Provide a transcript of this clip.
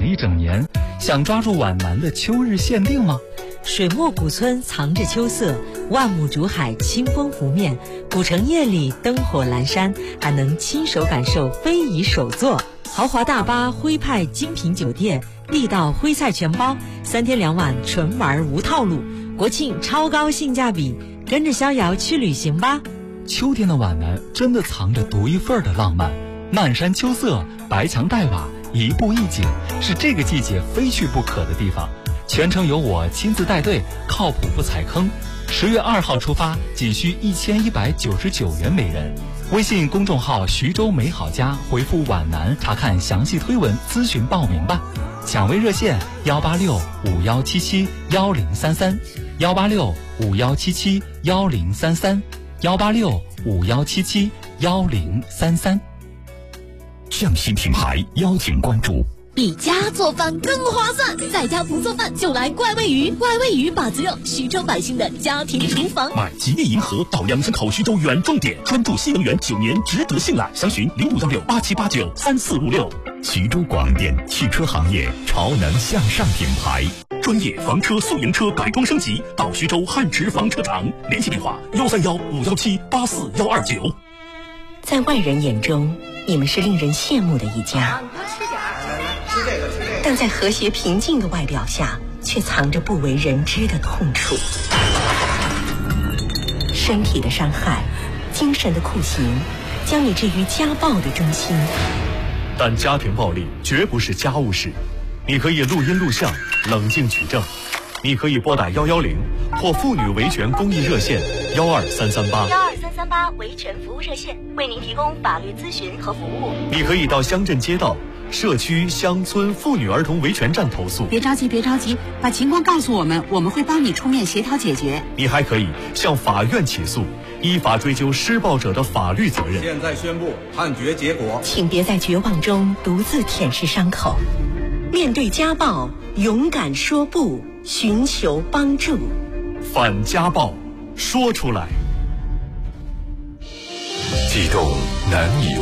一整年，想抓住皖南的秋日限定吗？ 水墨古村藏着秋色，万亩竹海清风拂面，古城夜里灯火阑珊，还能亲手感受非遗手作。豪华大巴徽派精品酒店，地道徽菜全包，3天2晚纯玩无套路，国庆超高性价比，跟着逍遥去旅行吧。 秋天的皖南真的藏着独一份的浪漫，漫山秋色，白墙黛瓦，一步一景，是这个季节非去不可的地方。全程由我亲自带队，靠谱不踩坑。10月2号出发，仅需1199元每人。微信公众号徐州美好家回复皖南查看详细推文咨询报名吧。抢位热线18651771033，18651771033，18651771033。 匠心品牌邀请关注。 比家做饭更划算，在家不做饭就来怪味鱼，怪味鱼把子肉，徐州百姓的家庭厨房。 买吉利银河到阳山口徐州原重点，专注新能源9年，值得信赖。详询051687893456。徐州广电汽车行业潮能向上品牌，专业房车、宿营车改装升级，到徐州汉驰房车厂，联系电话13151784129。 在外人眼中，你们是令人羡慕的一家。但在和谐平静的外表下，却藏着不为人知的痛楚。身体的伤害，精神的酷刑，将你置于家暴的中心。 但家庭暴力绝不是家务事，你可以录音录像，冷静举证。你可以拨打110或妇女维权公益热线12338 维权服务热线，为您提供法律咨询和服务。 你可以到乡镇街道、社区、乡村妇女儿童维权站投诉。 别着急，把情况告诉我们，我们会帮你出面协调解决。 你还可以向法院起诉，依法追究施暴者的法律责任。 现在宣布判决结果， 请别在绝望中独自舔舐伤口，面对家暴，勇敢说不，寻求帮助。 反家暴，说出来。 激动难以